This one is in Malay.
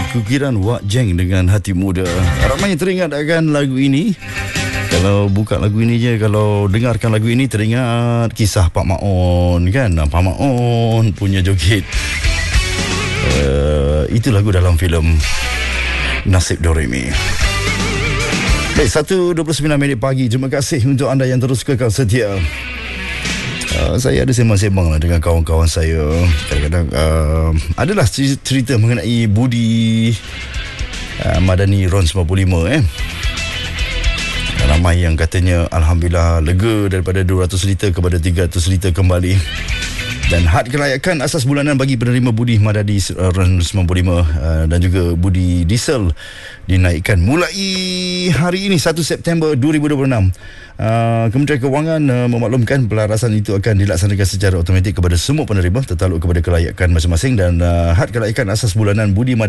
Kukiran Wak Jeng dengan Hati Muda. Ramai yang teringat akan lagu ini. Kalau buka lagu ini je, kalau dengarkan lagu ini teringat kisah Pak Maon kan. Pak Maon punya joget. Itu lagu dalam filem Nasib Doremi. Baik, 1:29 pagi. Terima kasih untuk anda yang terus kekal setia. Saya ada sembang-sembang lah dengan kawan-kawan saya. Kadang-kadang adalah cerita mengenai Budi Madani RON 95. Ramai yang katanya Alhamdulillah lega daripada 200 liter kepada 300 liter kembali. Dan had kelayakan asas bulanan bagi penerima Budi Madani RON 95 dan juga Budi Diesel dinaikkan mulai hari ini 1 September 2026. Kementerian Kewangan memaklumkan pelarasan itu akan dilaksanakan secara automatik kepada semua penerima tertakluk kepada kelayakan masing-masing. Dan had kelayakan asas bulanan Budi Madani